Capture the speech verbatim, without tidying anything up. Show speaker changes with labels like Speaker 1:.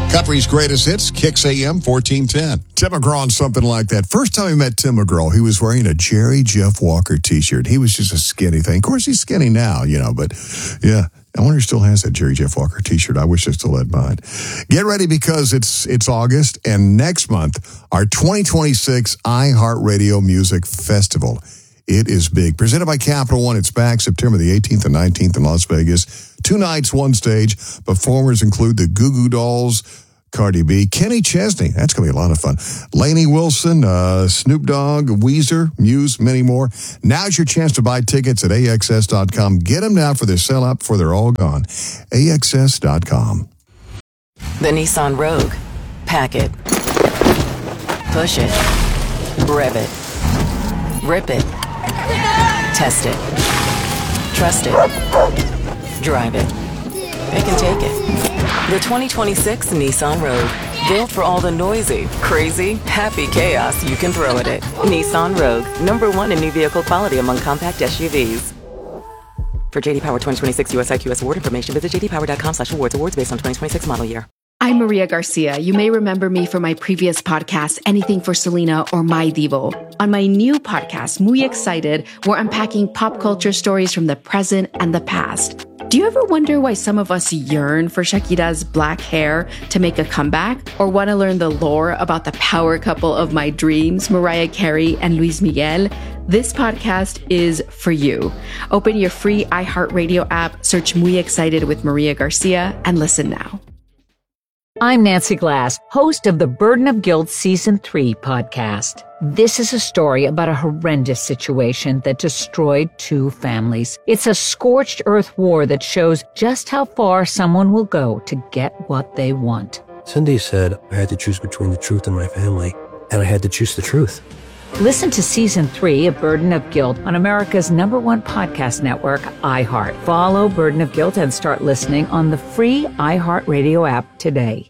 Speaker 1: Country's greatest hits, Kicks A M fourteen ten.
Speaker 2: Tim McGraw on something like that. First time we met Tim McGraw, he was wearing a Jerry Jeff Walker t-shirt. He was just a skinny thing. Of course, he's skinny now, you know, but yeah. I wonder if he still has that Jerry Jeff Walker t-shirt. I wish I still had mine. Get ready because it's it's August, and next month, our twenty twenty-six iHeartRadio Music Festival. It is big. Presented by Capital One. It's back September the eighteenth and nineteenth in Las Vegas. Two nights, one stage. Performers include the Goo Goo Dolls, Cardi B, Kenny Chesney. That's going to be a lot of fun. Lainey Wilson, uh, Snoop Dogg, Weezer, Muse, many more. Now's your chance to buy tickets at A X S dot com. Get them now for their sellout before they're all gone. A X S dot com.
Speaker 3: The Nissan Rogue. Pack it. Push it. Rev it. Rip it. Test it. Trust it. Drive it. It can take it. The twenty twenty-six Nissan Rogue. Built for all the noisy, crazy, happy chaos you can throw at it. Nissan Rogue. Number one in new vehicle quality among compact S U Vs. For J D Power twenty twenty-six U S I Q S award information, visit j d power dot com slash awards. Awards based on twenty twenty-six model year.
Speaker 4: I'm Maria Garcia. You may remember me from my previous podcast, Anything for Selena or My Divo. On my new podcast, Muy Excited, we're unpacking pop culture stories from the present and the past. Do you ever wonder why some of us yearn for Shakira's black hair to make a comeback? Or want to learn the lore about the power couple of my dreams, Mariah Carey and Luis Miguel? This podcast is for you. Open your free iHeartRadio app, search Muy Excited with Maria Garcia, and listen now.
Speaker 5: I'm Nancy Glass, host of the Burden of Guilt Season three podcast. This is a story about a horrendous situation that destroyed two families. It's a scorched earth war that shows just how far someone will go to get what they want.
Speaker 6: Cindy said I had to choose between the truth and my family, and I had to choose the truth.
Speaker 5: Listen to Season three of Burden of Guilt on America's number one podcast network, iHeart. Follow Burden of Guilt and start listening on the free iHeartRadio app today.